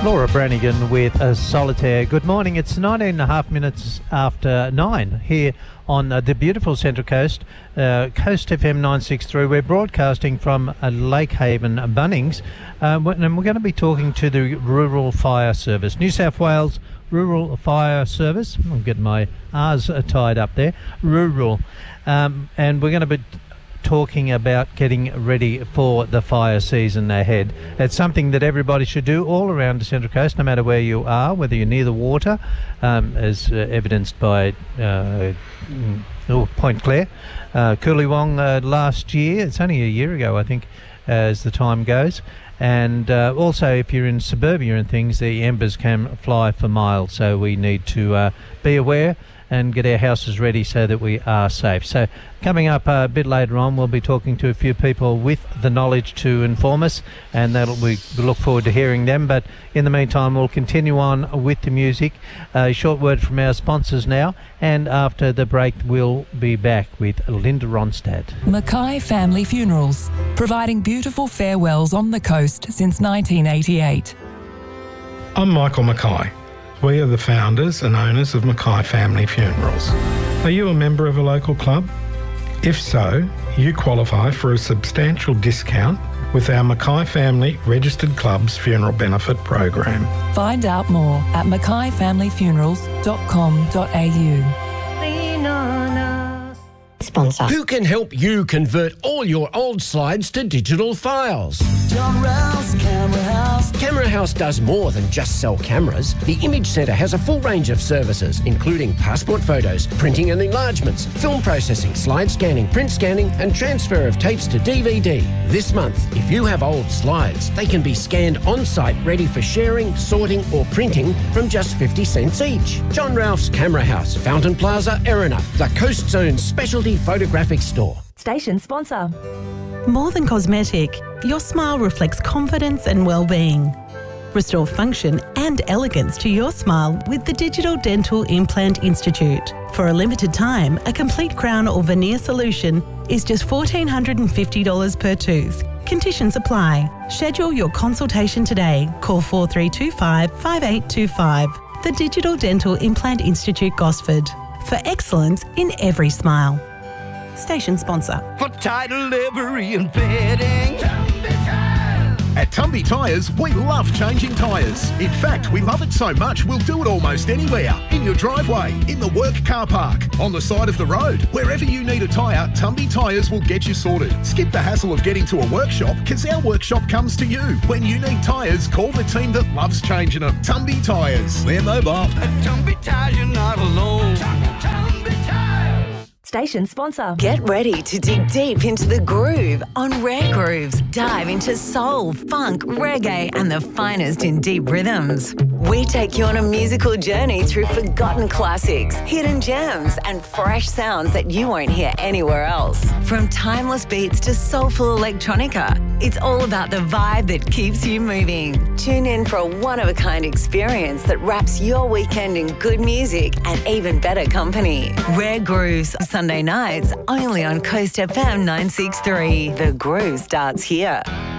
Laura Brannigan with a Solitaire. Good morning. It's 19 and a half minutes after 9 here on the beautiful Central Coast, Coast FM 963. We're broadcasting from Lake Haven, Bunnings, and we're going to be talking to the Rural Fire Service, New South Wales Rural Fire Service. I'm getting my R's tied up there. Rural. And we're going to be talking about getting ready for the fire season ahead. It's something that everybody should do all around the Central Coast, no matter where you are, whether you're near the water, as evidenced by Point Clare, Coolewong last year. It's only a year ago, I think, as the time goes. And also, if you're in suburbia and things, the embers can fly for miles, so we need to be aware and get our houses ready so that we are safe. So coming up a bit later on, we'll be talking to a few people with the knowledge to inform us, and we look forward to hearing them. But in the meantime, we'll continue on with the music. A short word from our sponsors now, and after the break, we'll be back with Linda Ronstadt. Mackay Family Funerals, providing beautiful farewells on the coast since 1988. I'm Michael Mackay. We are the founders and owners of Mackay Family Funerals. Are you a member of a local club? If so, you qualify for a substantial discount with our Mackay Family Registered Clubs Funeral Benefit Program. Find out more at mackayfamilyfunerals.com.au. Sponsor. Who can help you convert all your old slides to digital files? John Rouse Camera House. Camera House does more than just sell cameras. The Image Centre has a full range of services, including passport photos, printing and enlargements, film processing, slide scanning, print scanning, and transfer of tapes to DVD. This month, if you have old slides, they can be scanned on-site, ready for sharing, sorting, or printing from just 50 cents each. John Ralph's Camera House, Fountain Plaza, Erina, the Coast Zone's specialty photographic store. Station sponsor. More than cosmetic, your smile reflects confidence and well-being. Restore function and elegance to your smile with the Digital Dental Implant Institute. For a limited time, a complete crown or veneer solution is just $1,450 per tooth. Conditions apply. Schedule your consultation today. Call 4325 5825. The Digital Dental Implant Institute, Gosford. For excellence in every smile. Station sponsor. For title livery and fitting. At Tumby Tyres, we love changing tyres. In fact, we love it so much, we'll do it almost anywhere. In your driveway, in the work car park, on the side of the road. Wherever you need a tyre, Tumby Tyres will get you sorted. Skip the hassle of getting to a workshop, because our workshop comes to you. When you need tyres, call the team that loves changing them. Tumby Tyres. We're mobile. At Tumby Tyres, you're not alone. Tumby Tyres. Station sponsor. Get ready to dig deep into the groove on Rare Grooves. Dive into soul, funk, reggae, and the finest in deep rhythms. We take you on a musical journey through forgotten classics, hidden gems, and fresh sounds that you won't hear anywhere else. From timeless beats to soulful electronica, it's all about the vibe that keeps you moving. Tune in for a one-of-a-kind experience that wraps your weekend in good music and even better company. Rare Grooves, Sunday nights, only on Coast FM 963. The groove starts here.